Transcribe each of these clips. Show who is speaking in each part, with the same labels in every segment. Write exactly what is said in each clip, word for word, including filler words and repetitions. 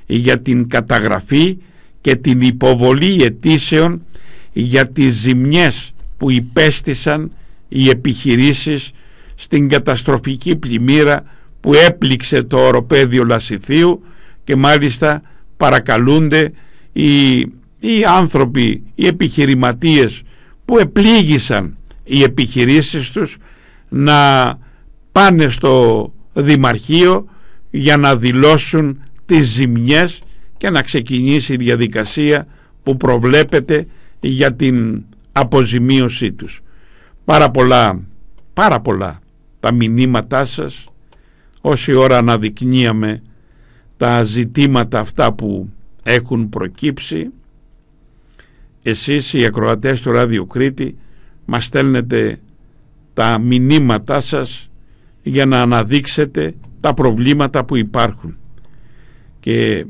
Speaker 1: για την καταγραφή και την υποβολή αιτήσεων για τις ζημιές που υπέστησαν οι επιχειρήσεις στην καταστροφική πλημμύρα που έπληξε το οροπέδιο Λασιθίου, και μάλιστα παρακαλούνται οι, οι άνθρωποι, οι επιχειρηματίες που επλήγησαν οι επιχειρήσεις τους να πάνε στο Δημαρχείο για να δηλώσουν τις ζημιές και να ξεκινήσει η διαδικασία που προβλέπεται για την αποζημίωσή τους. Πάρα πολλά, πάρα πολλά τα μηνύματά σας, όση ώρα αναδεικνύαμε τα ζητήματα αυτά που έχουν προκύψει. Εσείς οι ακροατές του Ράδιο Κρήτη μας στέλνετε τα μηνύματά σας για να αναδείξετε τα προβλήματα που υπάρχουν, και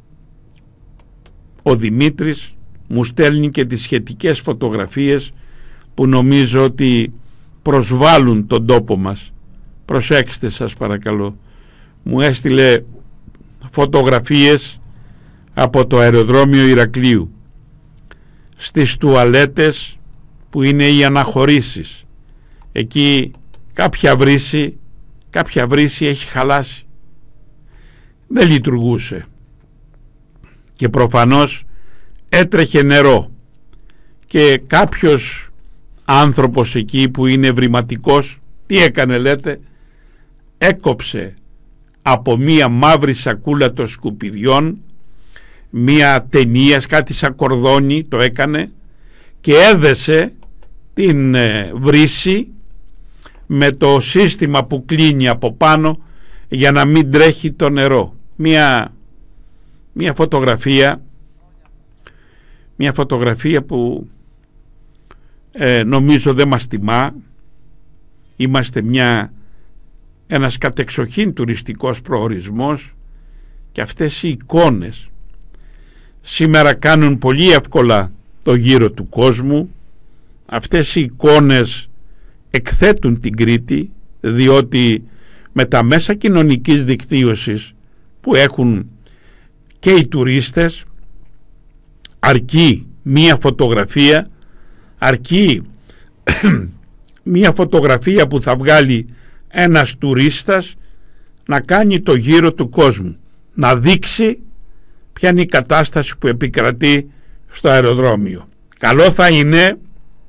Speaker 1: ο Δημήτρης μου στέλνει και τις σχετικές φωτογραφίες που νομίζω ότι προσβάλλουν τον τόπο μας. Προσέξτε σας παρακαλώ. Μου έστειλε φωτογραφίες από το αεροδρόμιο Ηρακλείου, στις τουαλέτες που είναι οι αναχωρήσεις. Εκεί κάποια βρύση, κάποια βρύση έχει χαλάσει, δεν λειτουργούσε και προφανώς έτρεχε νερό, και κάποιος άνθρωπος εκεί που είναι ευρηματικός, τι έκανε λέτε? Έκοψε από μία μαύρη σακούλα των σκουπιδιών μία ταινία, κάτι σαν κορδόνι το έκανε, και έδεσε την βρύση με το σύστημα που κλείνει από πάνω για να μην τρέχει το νερό. Μία, μία φωτογραφία μία φωτογραφία που ε, νομίζω δεν μας τιμά. Είμαστε μια, ένας κατεξοχήν τουριστικός προορισμός, και αυτές οι εικόνες σήμερα κάνουν πολύ εύκολα το γύρο του κόσμου. Αυτές οι εικόνες εκθέτουν την Κρήτη, διότι με τα μέσα κοινωνικής δικτύωσης που έχουν και οι τουρίστες, αρκεί μία φωτογραφία, αρκεί μία φωτογραφία που θα βγάλει ένας τουρίστας να κάνει το γύρο του κόσμου, να δείξει ποια είναι η κατάσταση που επικρατεί στο αεροδρόμιο. Καλό θα είναι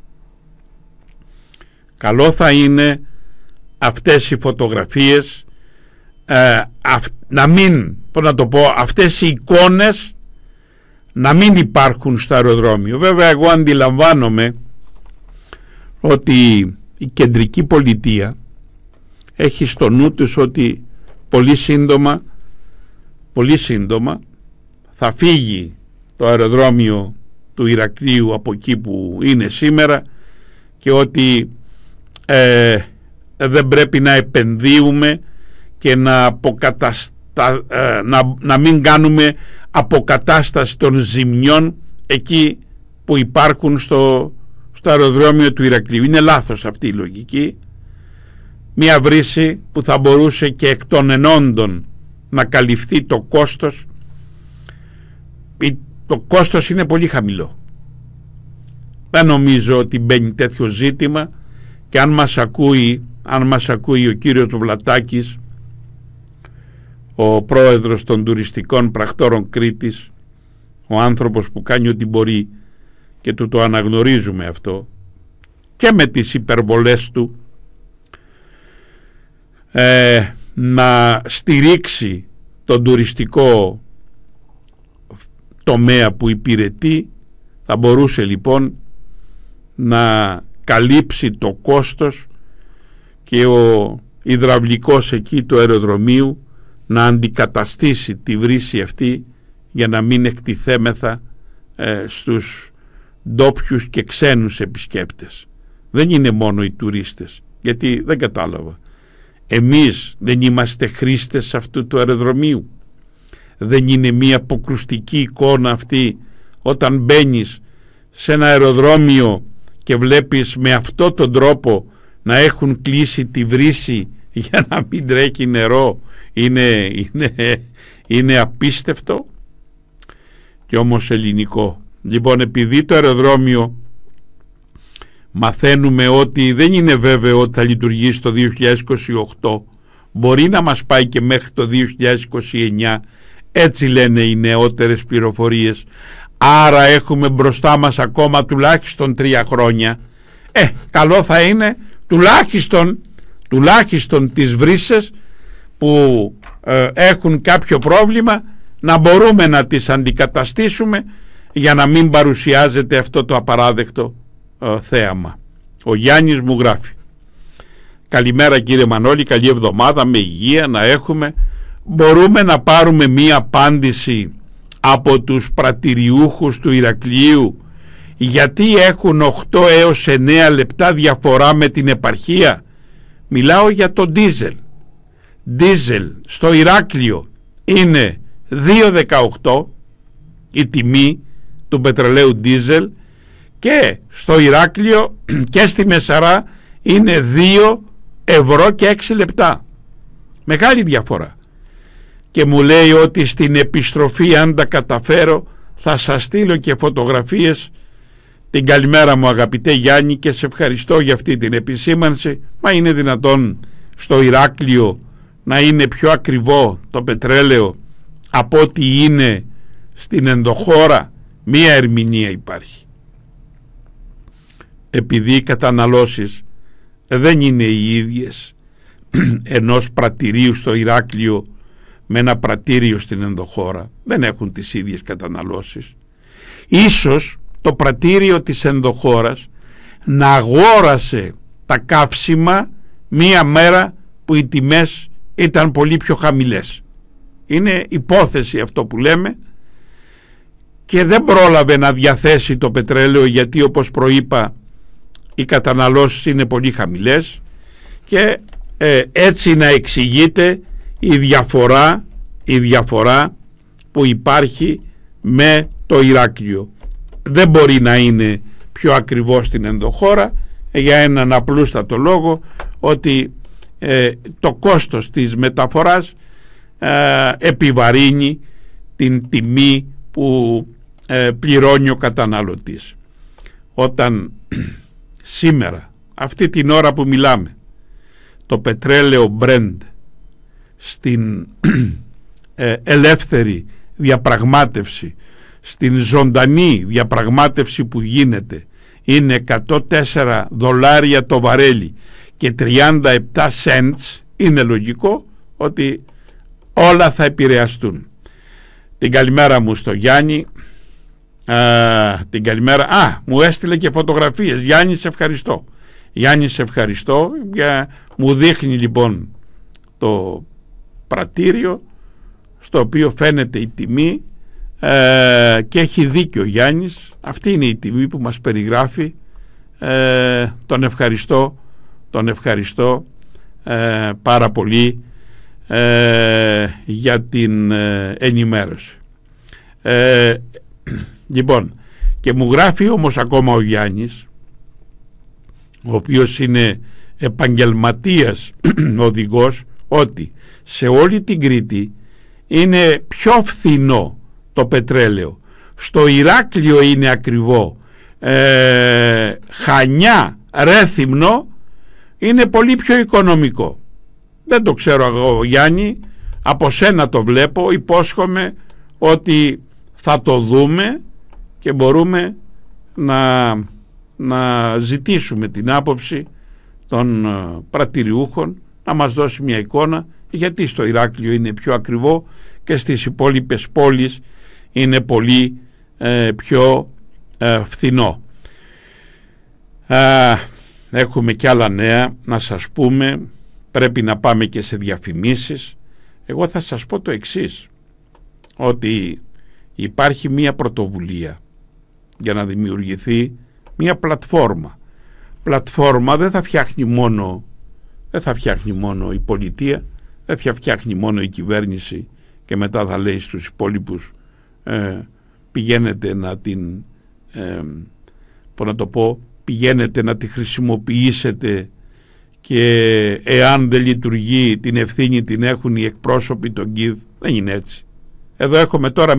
Speaker 1: καλό θα είναι αυτές οι φωτογραφίες ε, αυ, να μην, πώς να το πω, αυτές οι εικόνες να μην υπάρχουν στο αεροδρόμιο. Βέβαια εγώ αντιλαμβάνομαι ότι η κεντρική πολιτεία έχει στο νου τους ότι πολύ σύντομα πολύ σύντομα θα φύγει το αεροδρόμιο του Ηρακλείου από εκεί που είναι σήμερα, και ότι ε, δεν πρέπει να επενδύουμε και να, αποκαταστα... ε, να, να μην κάνουμε αποκατάσταση των ζημιών εκεί που υπάρχουν στο, στο αεροδρόμιο του Ηρακλείου. Είναι λάθος αυτή η λογική. Μια βρύση που θα μπορούσε και εκ των ενόντων να καλυφθεί το κόστος, το κόστος είναι πολύ χαμηλό. Δεν νομίζω ότι μπαίνει τέτοιο ζήτημα, και αν μας ακούει, αν μας ακούει ο κύριος Βλατάκης, ο πρόεδρος των τουριστικών πρακτόρων Κρήτης, ο άνθρωπος που κάνει ό,τι μπορεί, και του το αναγνωρίζουμε αυτό, και με τις υπερβολές του, ε, να στηρίξει τον τουριστικό τομέα που υπηρετεί, θα μπορούσε λοιπόν να καλύψει το κόστος, και ο υδραυλικός εκεί του αεροδρομίου να αντικαταστήσει τη βρύση αυτή, για να μην εκτιθέμεθα ε, στους ντόπιους και ξένους επισκέπτες. Δεν είναι μόνο οι τουρίστες, γιατί δεν κατάλαβα, εμείς δεν είμαστε χρήστες αυτού του αεροδρομίου? Δεν είναι μία αποκρουστική εικόνα αυτή όταν μπαίνεις σε ένα αεροδρόμιο και βλέπεις με αυτό τον τρόπο να έχουν κλείσει τη βρύση για να μην τρέχει νερό? Είναι, είναι, είναι απίστευτο και όμως ελληνικό. Λοιπόν, επειδή το αεροδρόμιο μαθαίνουμε ότι δεν είναι βέβαιο ότι θα λειτουργήσει το δύο χιλιάδες είκοσι οκτώ, μπορεί να μας πάει και μέχρι το δύο χιλιάδες είκοσι εννιά, έτσι λένε οι νεότερες πληροφορίες, άρα έχουμε μπροστά μας ακόμα τουλάχιστον τρία χρόνια. Ε, καλό θα είναι τουλάχιστον, τουλάχιστον τις βρύσες που ε, έχουν κάποιο πρόβλημα να μπορούμε να τις αντικαταστήσουμε για να μην παρουσιάζεται αυτό το απαράδεκτο ε, θέαμα. Ο Γιάννης μου γράφει: καλημέρα κύριε Μανώλη, καλή εβδομάδα, με υγεία να έχουμε. Μπορούμε να πάρουμε μία απάντηση από τους πρατηριούχους του Ηρακλείου γιατί έχουν οκτώ έως εννέα λεπτά διαφορά με την επαρχία? Μιλάω για το ντίζελ. Ντίζελ στο Ηράκλειο είναι δύο δεκαοκτώ η τιμή του πετρελαίου ντίζελ και στο Ηράκλειο και στη Μεσαρά είναι δύο ευρώ και έξι λεπτά. Μεγάλη διαφορά. Και μου λέει ότι στην επιστροφή, αν τα καταφέρω, θα σας στείλω και φωτογραφίες. Την καλημέρα μου αγαπητέ Γιάννη, και σε ευχαριστώ για αυτή την επισήμανση. Μα είναι δυνατόν στο Ηράκλειο να είναι πιο ακριβό το πετρέλαιο από ό,τι είναι στην ενδοχώρα? Μία ερμηνεία υπάρχει. Επειδή οι καταναλώσεις δεν είναι οι ίδιες ενός πρατηρίου στο Ηράκλειο με ένα πρατήριο στην ενδοχώρα, δεν έχουν τις ίδιες καταναλώσεις. Ίσως το πρατήριο της ενδοχώρας να αγόρασε τα καύσιμα μία μέρα που οι τιμές ήταν πολύ πιο χαμηλές. Είναι υπόθεση αυτό που λέμε, και δεν πρόλαβε να διαθέσει το πετρέλαιο γιατί, όπως προείπα, οι καταναλώσεις είναι πολύ χαμηλές, και ε, έτσι να εξηγείται η διαφορά, η διαφορά που υπάρχει με το Ηράκλειο. Δεν μπορεί να είναι πιο ακριβώς στην ενδοχώρα για έναν απλούστατο λόγο, ότι ε, το κόστος της μεταφοράς ε, επιβαρύνει την τιμή που ε, πληρώνει ο καταναλωτής. Όταν σήμερα, αυτή την ώρα που μιλάμε, το πετρέλαιο Brent στην ε, ελεύθερη διαπραγμάτευση, στην ζωντανή διαπραγμάτευση που γίνεται, είναι εκατόν τέσσερα δολάρια το βαρέλι και τριάντα επτά cents, είναι λογικό ότι όλα θα επηρεαστούν. Την καλημέρα μου στο Γιάννη. Α, την καλημέρα. Α, μου έστειλε και φωτογραφίες. Γιάννη, σε ευχαριστώ. Γιάννη, σε ευχαριστώ. Για... Μου δείχνει λοιπόν το πρατήριο στο οποίο φαίνεται η τιμή, ε, και έχει δίκιο ο Γιάννης. Αυτή είναι η τιμή που μας περιγράφει. Ε, τον ευχαριστώ, τον ευχαριστώ ε, πάρα πολύ ε, για την ε, ενημέρωση. Ε, λοιπόν, και μου γράφει όμως ακόμα ο Γιάννης, ο οποίος είναι επαγγελματίας οδηγός, ότι σε όλη την Κρήτη είναι πιο φθηνό το πετρέλαιο. Στο Ηράκλειο είναι ακριβό. ε, Χανιά, Ρέθυμνο είναι πολύ πιο οικονομικό. Δεν το ξέρω εγώ, Γιάννη, από σένα το βλέπω. Υπόσχομαι ότι θα το δούμε και μπορούμε να, να ζητήσουμε την άποψη των πρατηριούχων να μας δώσει μια εικόνα, γιατί στο Ηράκλειο είναι πιο ακριβό και στις υπόλοιπες πόλεις είναι πολύ ε, πιο ε, φθηνό. Α, έχουμε και άλλα νέα να σας πούμε. Πρέπει να πάμε και σε διαφημίσεις. Εγώ θα σας πω το εξής, ότι υπάρχει μία πρωτοβουλία για να δημιουργηθεί μία πλατφόρμα. Πλατφόρμα δεν θα φτιάχνει μόνο, δεν θα φτιάχνει μόνο η πολιτεία, δεν θα φτιάχνει μόνο η κυβέρνηση και μετά θα λέει στους υπόλοιπους ε, πηγαίνετε να την ε, πώς να το πω, πηγαίνετε να τη χρησιμοποιήσετε και εάν δεν λειτουργεί την ευθύνη την έχουν οι εκπρόσωποι των ΚΙΔ. Δεν είναι έτσι. Εδώ έχουμε τώρα